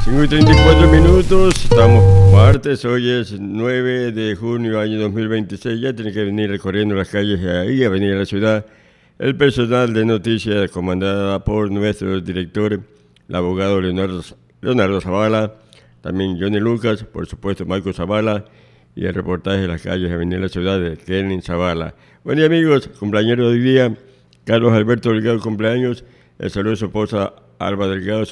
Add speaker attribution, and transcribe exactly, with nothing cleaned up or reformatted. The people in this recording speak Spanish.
Speaker 1: cinco y treinta y cuatro minutos, estamos martes, hoy es nueve de junio, año dos mil veintiséis. Ya tiene que venir recorriendo las calles ahí, a venir a la ciudad, el personal de noticias comandada por nuestro director, el abogado Leonardo, Leonardo Zavala, también Johnny Lucas, por supuesto Marco Zavala, y el reportaje de las calles a venir a la ciudad de Kevin Zavala. Buen día, amigos, cumpleañero de hoy día, Carlos Alberto Delgado cumpleaños, el saludo de su esposa Alba Delgado.